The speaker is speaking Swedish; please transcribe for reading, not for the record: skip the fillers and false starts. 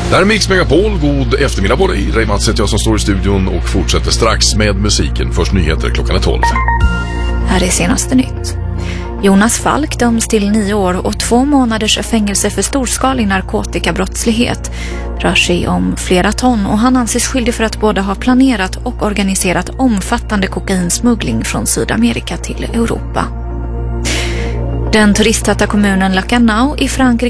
Där är Mix Megapol, god eftermiddag på dig. Ray Mats heter jag som står i studion och fortsätter strax med musiken. Först nyheter klockan är 12. Här är senaste nytt. Jonas Falk döms till 9 år och 2 månaders fängelse för storskalig narkotikabrottslighet. Rör sig om flera ton och han anses skyldig för att både ha planerat och organiserat omfattande kokainsmuggling från Sydamerika till Europa. Den turisttäta kommunen Lacanau i Frankrike